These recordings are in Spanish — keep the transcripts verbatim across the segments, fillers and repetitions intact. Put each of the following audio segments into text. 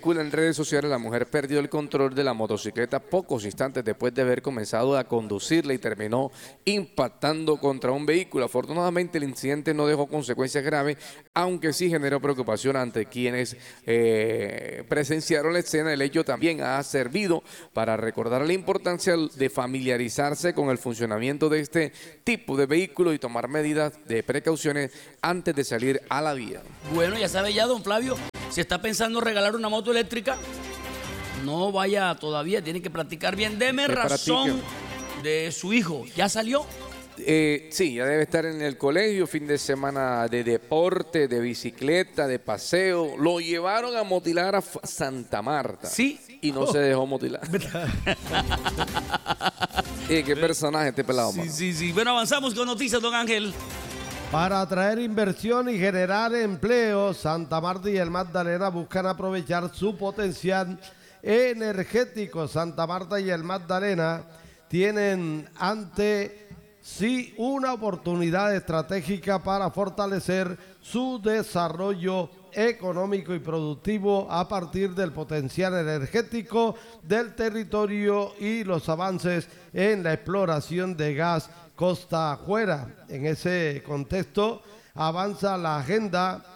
circula en redes sociales, la mujer perdió el control de la motocicleta pocos instantes después de haber comenzado a conducirla y terminó impactando contra un vehículo. Afortunadamente el incidente no dejó consecuencias graves, aunque sí generó preocupación ante quienes eh, presenciaron la escena. El hecho también ha servido para recordar la importancia de familiarizarse con el funcionamiento de este tipo de vehículo y tomar medidas de precauciones antes de salir a la vía. Bueno, ya sabe ya, don Flavio, si está pensando regalar una moto eléctrica, no vaya todavía, tiene que practicar bien. Deme razón de su hijo. ¿Ya salió? Eh, sí, ya debe estar en el colegio, fin de semana de deporte, de bicicleta, de paseo. Lo llevaron a motilar a Santa Marta. Sí. Y no oh. se dejó motilar. eh, ¿Qué personaje este pelado, sí, mano? Sí, sí, Bueno, avanzamos con noticias, don Ángel. Para atraer inversión y generar empleo, Santa Marta y el Magdalena buscan aprovechar su potencial energético. Santa Marta y el Magdalena tienen ante sí una oportunidad estratégica para fortalecer su desarrollo económico y productivo a partir del potencial energético del territorio y los avances en la exploración de gas costa afuera. En ese contexto avanza la agenda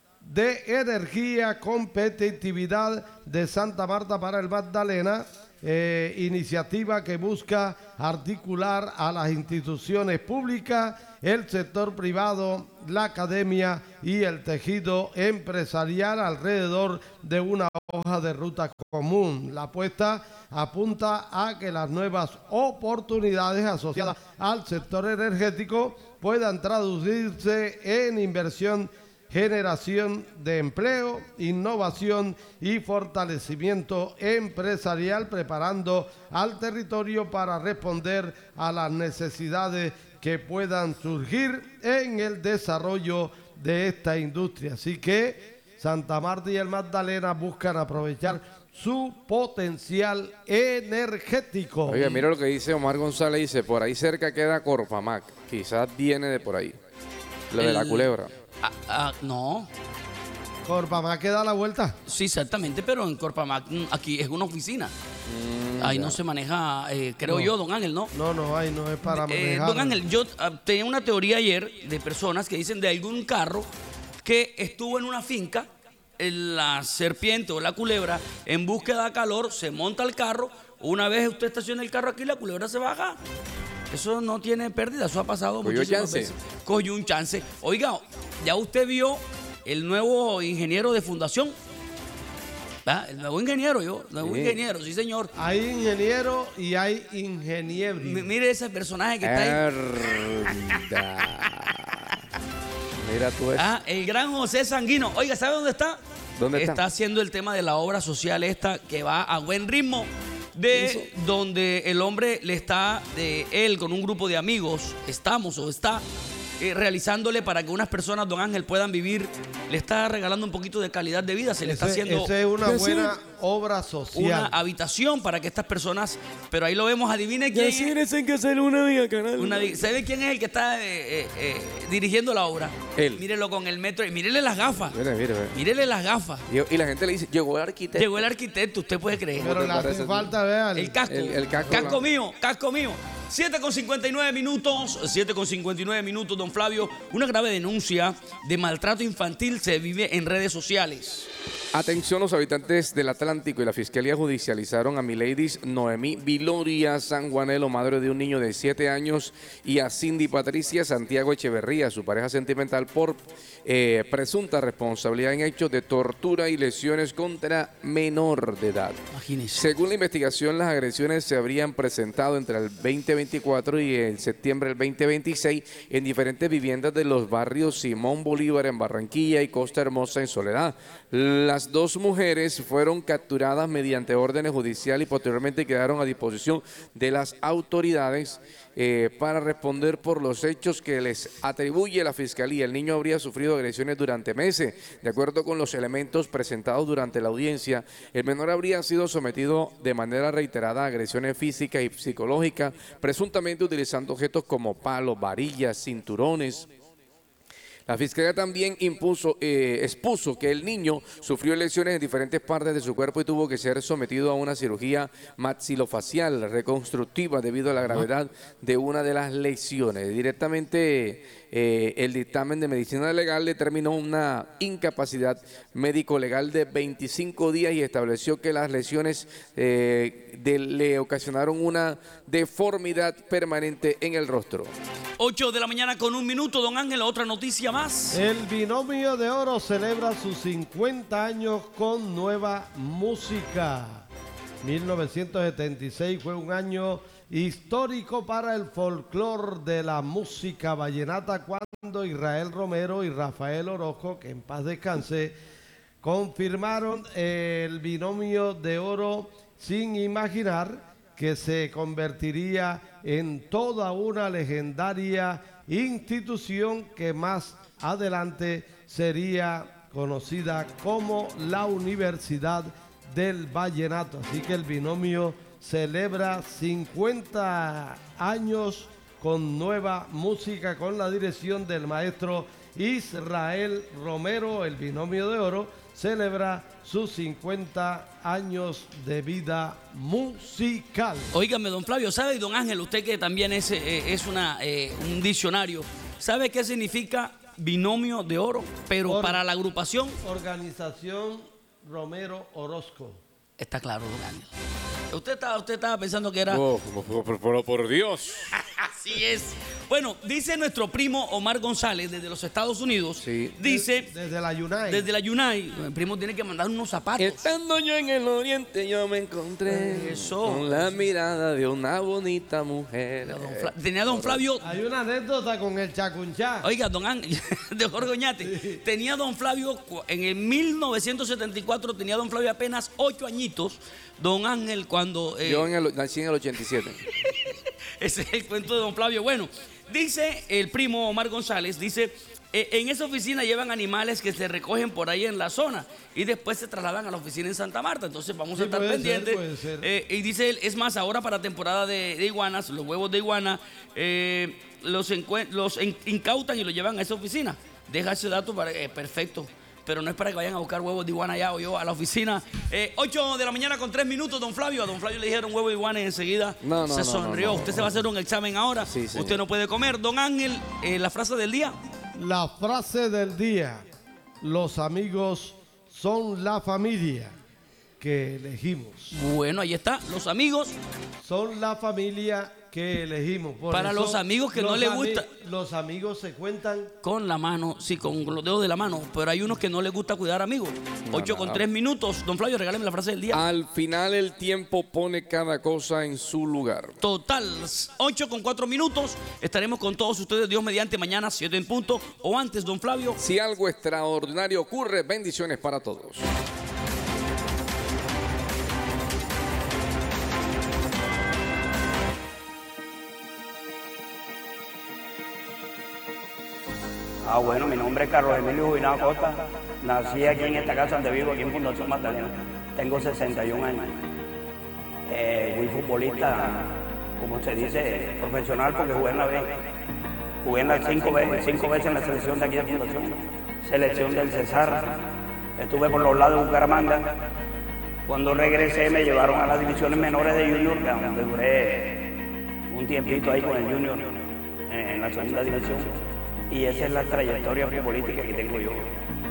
de energía, competitividad de Santa Marta para el Magdalena, eh, iniciativa que busca articular a las instituciones públicas, el sector privado, la academia y el tejido empresarial alrededor de una hoja de ruta común. La apuesta apunta a que las nuevas oportunidades asociadas al sector energético puedan traducirse en inversión, generación de empleo, innovación y fortalecimiento empresarial, preparando al territorio para responder a las necesidades que puedan surgir en el desarrollo de esta industria. Así que Santa Marta y el Magdalena buscan aprovechar su potencial energético. Oiga, mira lo que dice Omar González, dice, por ahí cerca queda Corpamac, quizás viene de por ahí, lo el, de la culebra. Ah, ah, no. Corpamac queda a la vuelta. Sí, exactamente, pero en Corpamac aquí es una oficina. Mm, ahí ya. no se maneja, eh, creo no. yo, don Ángel, ¿no? No, no, ahí no es para eh, manejar. Don Ángel, yo uh, tenía una teoría ayer de personas que dicen de algún carro que estuvo en una finca, en la serpiente o la culebra, en búsqueda de calor, se monta el carro, una vez usted estaciona el carro aquí, la culebra se baja. Eso no tiene pérdida, eso ha pasado muchísimas veces. Cogió un chance. Oiga, ya usted vio el nuevo ingeniero de fundación. ¿Ah? El nuevo ingeniero, yo, el nuevo sí. ingeniero, sí señor. Hay ingeniero y hay ingeniero. M mire ese personaje que está ahí. Mira tú eso. Ah, el gran José Sanguino. Oiga, ¿sabe dónde está? ¿Dónde está? Está haciendo el tema de la obra social esta que va a buen ritmo. De ¿Eso? Donde el hombre le está, de él con un grupo de amigos, estamos o está eh, realizándole para que unas personas, don Ángel, puedan vivir, le está regalando un poquito de calidad de vida, se le ese, está haciendo esa es una buena sí. obra social. Una habitación para que estas personas, pero ahí lo vemos, adivine quién es. Tienen que hacer una vía, canal. Una, ¿sabe quién es el que está eh, eh, eh, dirigiendo la obra? Él. Mírelo con el metro, y mírele las gafas. Mire, mire, mire. Mírele las gafas. Y, y la gente le dice, llegó el arquitecto. Llegó el arquitecto, usted puede creer. Pero le hace falta, vean. El casco. El, el casco, casco mío, casco mío. siete con cincuenta y nueve minutos, siete con cincuenta y nueve minutos, don Flavio. Una grave denuncia de maltrato infantil se vive en redes sociales. Atención, los habitantes del Atlántico y la Fiscalía judicializaron a Mileidis Noemí Viloria Sanjuanelo, madre de un niño de siete años, y a Cindy Patricia Santiago Echeverría, su pareja sentimental, por eh, presunta responsabilidad en hechos de tortura y lesiones contra menor de edad. Imagínese. Según la investigación, las agresiones se habrían presentado entre el veinte veinticuatro y el septiembre del veinte veintiséis en diferentes viviendas de los barrios Simón Bolívar en Barranquilla y Costa Hermosa en Soledad. Las dos mujeres fueron capturadas mediante órdenes judiciales y posteriormente quedaron a disposición de las autoridades eh, para responder por los hechos que les atribuye la Fiscalía. El niño habría sufrido agresiones durante meses. De acuerdo con los elementos presentados durante la audiencia, el menor habría sido sometido de manera reiterada a agresiones físicas y psicológicas, presuntamente utilizando objetos como palos, varillas, cinturones. La fiscalía también impuso, eh, expuso que el niño sufrió lesiones en diferentes partes de su cuerpo y tuvo que ser sometido a una cirugía maxilofacial reconstructiva debido a la gravedad de una de las lesiones. Directamente eh, el dictamen de medicina legal determinó una incapacidad médico-legal de veinticinco días y estableció que las lesiones eh, de, le ocasionaron una deformidad permanente en el rostro. ocho de la mañana con un minuto, don Ángel, otra noticia más. El Binomio de Oro celebra sus cincuenta años con nueva música. mil novecientos setenta y seis fue un año histórico para el folclore de la música vallenata cuando Israel Romero y Rafael Orozco, que en paz descanse, confirmaron el Binomio de Oro sin imaginar que se convertiría en toda una legendaria institución que más adelante sería conocida como la Universidad del Vallenato. Así que el binomio celebra cincuenta años con nueva música, con la dirección del maestro Israel Romero. El Binomio de Oro celebra sus cincuenta años de vida musical. Óigame, don Flavio, ¿sabe, don Ángel, usted que también es, eh, es una, eh, un diccionario, ¿sabe qué significa binomio de oro? Pero Or para la agrupación... Organización Romero Orozco. Está claro, don Ángel. Usted estaba, usted estaba pensando que era... Oh, por, por, por, por Dios. Así es. Bueno, dice nuestro primo Omar González desde los Estados Unidos. Sí. Dice... Desde, desde la Yunay. Desde la Yunay. El primo tiene que mandar unos zapatos. Estando yo en el oriente, yo me encontré Eso. con la mirada de una bonita mujer. Don Fla tenía don Flavio... Hay una anécdota con el Chacunchá. Oiga, don Ángel, de Jorge Oñate. Sí. Tenía don Flavio, en el mil novecientos setenta y cuatro, tenía don Flavio apenas ocho añitos. Don Ángel, cuando... Eh, yo en el, nací en el ochenta y siete. Ese es el cuento de don Flavio. Bueno, dice el primo Omar González, dice, eh, en esa oficina llevan animales que se recogen por ahí en la zona y después se trasladan a la oficina en Santa Marta. Entonces vamos sí, a estar pendientes. Ser, puede ser. Eh, y dice él, es más, ahora para temporada de, de iguanas, los huevos de iguana, eh, los, los incautan y los llevan a esa oficina. Deja ese dato para... Eh, perfecto. Pero no es para que vayan a buscar huevos de iguana allá o yo a la oficina. Eh, ocho de la mañana con tres minutos, don Flavio. A don Flavio le dijeron huevo de iguana y enseguida no, no, se sonrió. No, no, no, Usted no. se va a hacer un examen ahora. Sí, Usted no puede comer. Don Ángel, eh, la frase del día. La frase del día. Los amigos son la familia que elegimos. Bueno, ahí está. Los amigos son la familia que elegimos. Por Para eso, los amigos que no les gusta. Los amigos se cuentan con la mano, sí, con los dedos de la mano. Pero hay unos que no les gusta cuidar amigos. No, Ocho no, con no. tres minutos. Don Flavio, regáleme la frase del día. Al final el tiempo pone cada cosa en su lugar. Total. Ocho con cuatro minutos. Estaremos con todos ustedes, Dios mediante, mañana, siete en punto. O antes, don Flavio. Si algo extraordinario ocurre, bendiciones para todos. Ah, bueno, mi nombre es Carlos Emilio Juvinado Acosta. Nací aquí en esta casa donde vivo, aquí en Fundación Magdalena. Tengo sesenta y un años. Eh, fui futbolista, como se dice, profesional, porque jugué en la B. Jugué en la cinco veces, cinco veces en la selección de aquí de Fundación. Selección del Cesar. Estuve por los lados de Bucaramanga. Cuando regresé me llevaron a las divisiones menores de Junior, donde duré un tiempito ahí con el Junior en la segunda división. Y esa es la trayectoria futbolística que tengo yo.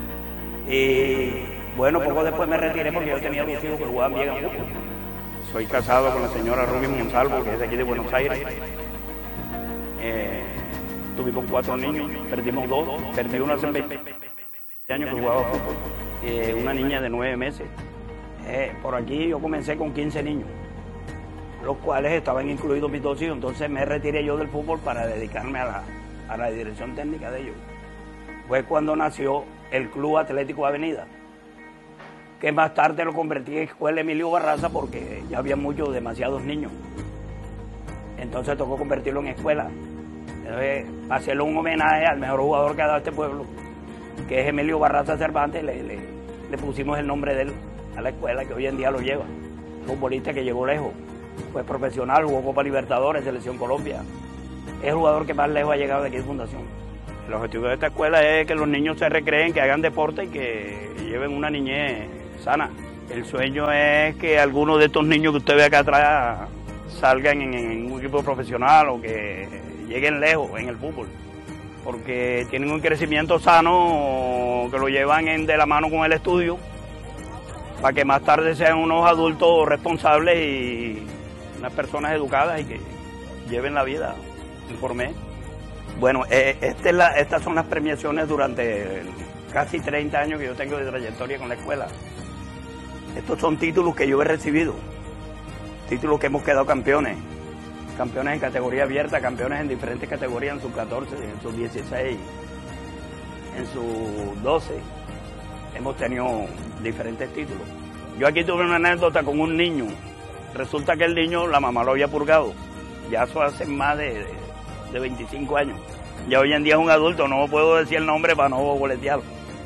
Y bueno, poco después me retiré porque yo tenía dos hijos que jugaban bien a fútbol. Soy casado con la señora Rubí Monsalvo, que es de aquí de Buenos Aires. Eh, tuvimos cuatro niños, perdimos dos, perdí uno hace veinte años que jugaba fútbol. Eh, una niña de nueve meses. Eh, por aquí yo comencé con quince niños, los cuales estaban incluidos mis dos hijos. Entonces me retiré yo del fútbol para dedicarme a la... a la dirección técnica de ellos. Fue cuando nació el Club Atlético Avenida, que más tarde lo convertí en Escuela Emilio Barraza porque ya había muchos, demasiados niños. Entonces tocó convertirlo en escuela. Entonces, para hacerle un homenaje al mejor jugador que ha dado este pueblo, que es Emilio Barraza Cervantes, le, le, le pusimos el nombre de él a la escuela, que hoy en día lo lleva. Futbolista que llegó lejos, fue profesional, jugó Copa Libertadores, Selección Colombia. Es el jugador que más lejos ha llegado de aquí de Fundación. El objetivo de esta escuela es que los niños se recreen, que hagan deporte y que lleven una niñez sana. El sueño es que algunos de estos niños que usted ve acá atrás salgan en, en un equipo profesional o que lleguen lejos en el fútbol, porque tienen un crecimiento sano que lo llevan en, de la mano con el estudio, para que más tarde sean unos adultos responsables y unas personas educadas y que lleven la vida informe. Bueno, eh, este es la, estas son las premiaciones durante casi treinta años que yo tengo de trayectoria con la escuela. Estos son títulos que yo he recibido, títulos que hemos quedado campeones, campeones en categoría abierta, campeones en diferentes categorías, en sub catorce, en sub dieciséis, en sub doce. Hemos tenido diferentes títulos. Yo aquí tuve una anécdota con un niño. Resulta que el niño, la mamá lo había purgado. Ya eso hace más de, de, de veinticinco años. Ya hoy en día es un adulto, no puedo decir el nombre para no boletearlo.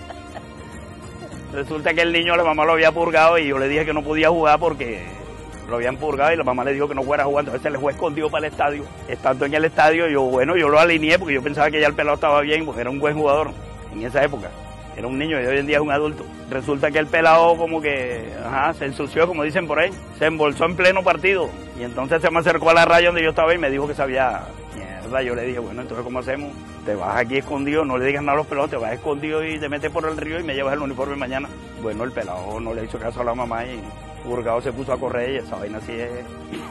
Resulta que el niño, la mamá lo había purgado y yo le dije que no podía jugar porque lo habían purgado y la mamá le dijo que no fuera a jugar. Entonces se le fue escondido para el estadio. Estando en el estadio, yo, bueno, yo lo alineé porque yo pensaba que ya el pelado estaba bien, porque era un buen jugador en esa época. Era un niño y hoy en día es un adulto. Resulta que el pelado como que, ajá, se ensució, como dicen por ahí. Se embolsó en pleno partido. Y entonces se me acercó a la raya donde yo estaba y me dijo que sabía mierda. Yo le dije, bueno, entonces ¿cómo hacemos? Te vas aquí escondido, no le digas nada a los pelados, te vas escondido y te metes por el río y me llevas el uniforme mañana. Bueno, el pelado no le hizo caso a la mamá y purgado se puso a correr y esa vaina así es.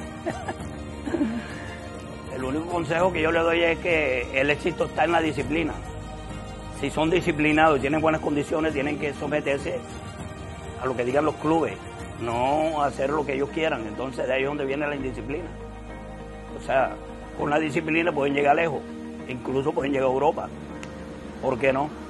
El único consejo que yo le doy es que el éxito está en la disciplina. Si son disciplinados y tienen buenas condiciones, tienen que someterse a lo que digan los clubes, no hacer lo que ellos quieran. Entonces de ahí es donde viene la indisciplina. O sea, con la disciplina pueden llegar lejos, incluso pueden llegar a Europa. ¿Por qué no?